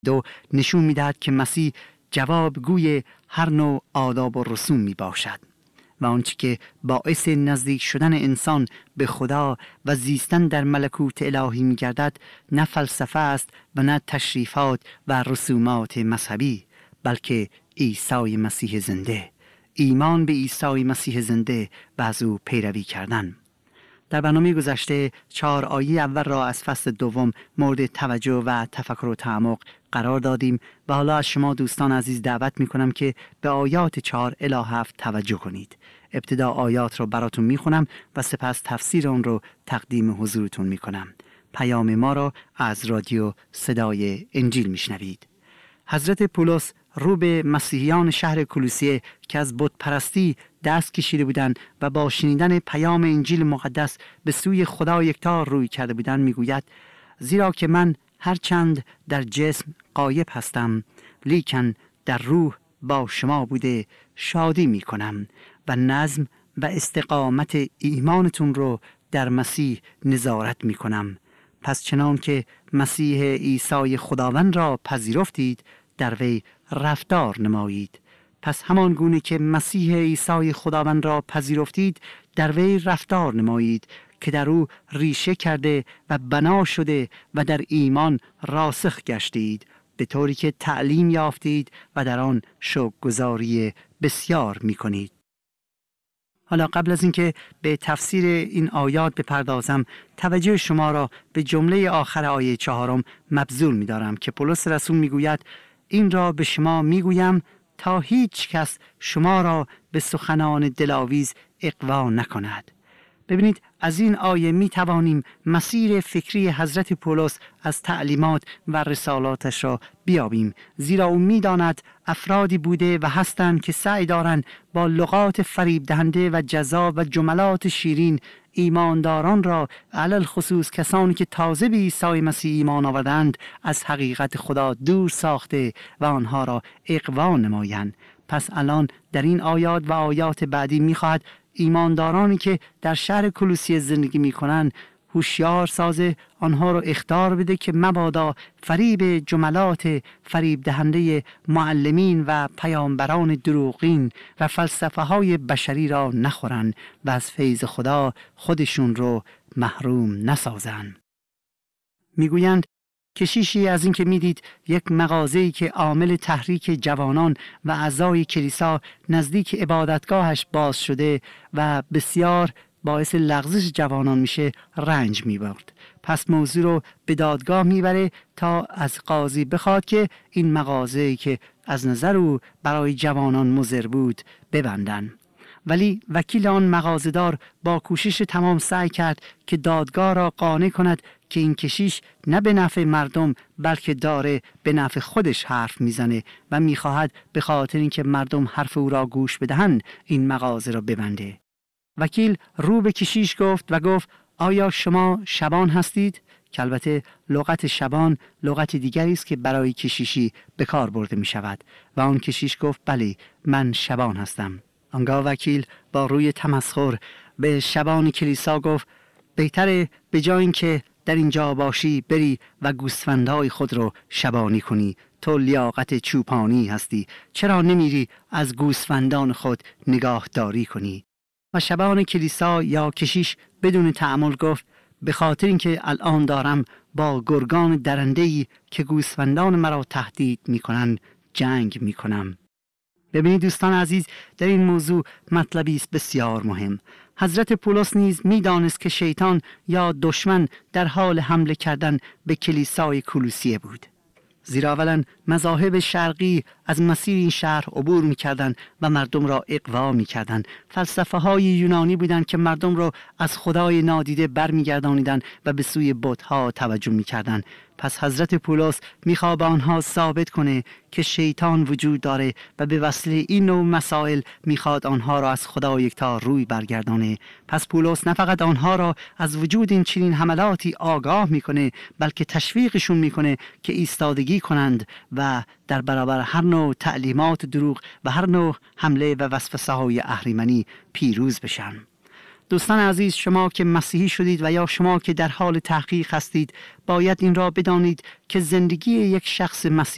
دو نشون می‌دهد که مسیح جوابگوی هر نوع آداب و رسوم می باشد و آنچه که باعث نزدیک شدن انسان به خدا و زیستن در ملکوت الهی می گردد نه فلسفه است و نه تشریفات و رسومات مذهبی، بلکه عیسی مسیح زنده، ایمان به عیسی مسیح زنده و از او پیروی کردن. در برنامه گذشته 4 آیه اول را از فصل دوم مورد توجه و تفکر و تعمق قرار دادیم و حالا از شما دوستان عزیز دعوت می کنم که به آیات 4 الی 7 توجه کنید. ابتدا آیات را براتون می خونم و سپس تفسیر آن را تقدیم حضورتون می کنم. پیام ما را از رادیو صدای انجیل می شنوید. حضرت پولس رو به مسیحیان شهر کولوسیه که از بت پرستی دست کشیده بودند و با شنیدن پیام انجیل مقدس به سوی خدا یکتا روی کرده بودند میگوید: زیرا که من هرچند در جسم غایب هستم لیکن در روح با شما بوده شادی می کنم و نظم و استقامت ایمانتون رو در مسیح نظارت می کنم. پس چنان که مسیح عیسی خداوند را پذیرفتید در وی رفتار نمایید. پس همان گونه که مسیح عیسی خداوند را پذیرفتید در وی رفتار نمایید که در او ریشه کرده و بنا شده و در ایمان راسخ گشتید، به طوری که تعلیم یافتید و در آن شکرگزاری بسیار می کنید. حالا قبل از اینکه به تفسیر این آیات بپردازم، توجه شما را به جمله آخر آیه 4 مبذول می دارم که پولس رسول می گوید: این را به شما می گویم تا هیچ کس شما را به سخنان دلاویز اغوا نکند. ببینید، از این آیه می توانیم مسیر فکری حضرت پولس از تعلیمات و رسالاتش را بیابیم، زیرا او می داند افرادی بوده و هستند که سعی دارند با لغات فریب دهنده و جذاب و جملات شیرین ایمانداران را، علل خصوص کسانی که تازه به عیسی مسیح ایمان آوردند، از حقیقت خدا دور ساخته و آنها را اغوا نمایند. پس الان در این آیات و آیات بعدی می‌خواهد ایماندارانی که در شهر کولوسیه زندگی می‌کنند هوشیار سازه، آنها را اخطار بده که مبادا فریب جملات فریب دهنده معلمین و پیامبران دروغین و فلسفه های بشری را نخورند و از فیض خدا خودشون رو محروم نسازند. میگویند کشیشی از این که میدید یک مغازه‌ای که عامل تحریک جوانان و اعضای کلیسا نزدیک عبادتگاهش باز شده و بسیار باعث لغزش جوانان میشه، رنج میبرد. پس موضوع رو به دادگاه میبره تا از قاضی بخواد که این مغازه‌ای که از نظر او برای جوانان مضر بود ببندن. ولی وکیل آن مغازه‌دار با کوشش تمام سعی کرد که دادگاه را قانع کند که این کشیش نه به نفع مردم بلکه داره به نفع خودش حرف میزنه و میخواهد به خاطر اینکه مردم حرف او را گوش بدهند این مغازه را ببنده. وکیل رو به کشیش گفت آیا شما شبان هستید؟ که البته لغت شبان لغت دیگری است که برای کشیشی به کار برده می شود و آن کشیش گفت بله، من شبان هستم. آنگاه وکیل با روی تمسخر به شبان کلیسا گفت بهتره به جای اینکه در اینجا باشی بری و گوسفندهای خود رو شبانی کنی. تو لیاقت چوپانی هستی، چرا نمیری از گوسفندان خود نگاهداری کنی؟ و شبان کلیسا یا کشیش بدون تأمل گفت به خاطر اینکه الان دارم با گرگان درنده‌ای که گوسفندان مرا تهدید میکنن جنگ میکنم. ببینید دوستان عزیز، در این موضوع مطلبی است بسیار مهم. حضرت پولس نیز میدانست که شیطان یا دشمن در حال حمله کردن به کلیسای کولوسیه بود، زیرا اولا مذاهب شرقی از مسیر این شهر عبور می‌کردند و مردم را اغوا می‌کردند. فلسفه های یونانی بودند که مردم را از خدای نادیده برمیگردانیدند و به سوی بت‌ها توجه می‌کردند. پس حضرت پولس می‌خواد به آنها ثابت کنه که شیطان وجود داره و به وسیله این نوع مسائل می‌خواد آنها را از خدا یکتا روی برگردانه. پس پولس نه فقط آنها را از وجود این چنین حملاتی آگاه می‌کنه، بلکه تشویقشون می‌کنه که ایستادگی کنند و در برابر هر نوع تعلیمات دروغ و هر نوع حمله و وسوسه‌های اهریمنی پیروز بشن. دوستان عزیز، شما که مسیحی شدید و یا شما که در حال تحقیق هستید، باید این را بدانید که زندگی یک شخص مسیحی